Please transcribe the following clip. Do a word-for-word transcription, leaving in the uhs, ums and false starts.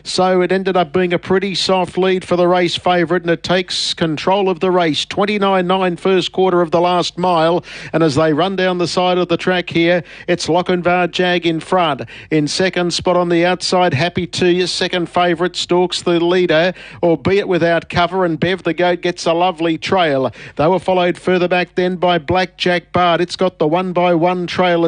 So it ended up being a pretty soft lead for the race favourite, and it takes control of the race. twenty-nine nine first quarter of the last mile, and as they run down the side of the track here, it's Lochinvar Jag in front. In second spot on the outside, Happy To You, second favourite, stalks the leader, albeit without cover, and Bev the Goat gets a lovely trail. They were followed further back then by Black Jack Bard. It's got the one by one trail